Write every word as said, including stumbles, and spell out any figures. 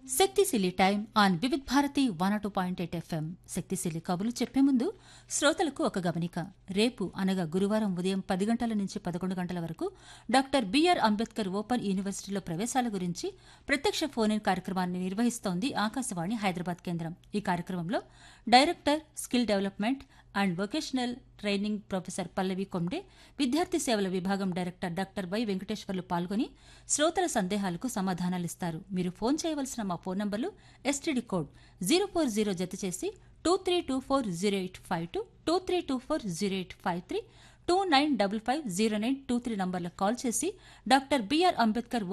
శక్తిశీలి time on Vividh Bharati one two point eight FM. శక్తిశీలి కబులు చెప్పే ముందు శ్రోతలకు ఒక గమనిక. రేపు అనగా గురువారం ఉదయం పది గంటల నుంచి పదకొండు గంటల వరకు డాక్టర్ బిఆర్ అంబేద్కర్ ఓపెన్ యూనివర్సిటీలో ప్రవేశాల గురించి ప్రత్యక్ష ఫోన్ ఇన్ కార్యక్రమాన్ని నిర్వహిస్తోంది ఆకాశవాణి హైదరాబాద్ కేంద్రం. ఈ కార్యక్రమంలో director skill development and vocational training professor పల్లవి కొండే, విద్యార్థి సేవల విభాగం డైరెక్టర్ డాక్టర్ వై వెంకటేశ్వర్లు పాల్గొని శ్రోతల సందేహాలకు సమాధానాలిస్తారు. మీరు ఫోన్ చేయవలసిన మా ఫోన్ నంబర్లు STD code zero four zero జత చేసి two three two four zero eight five two two three two four zero eight five three two nine double five zero nine two three నంబర్లకు call చేసి doctor BR Ambedkar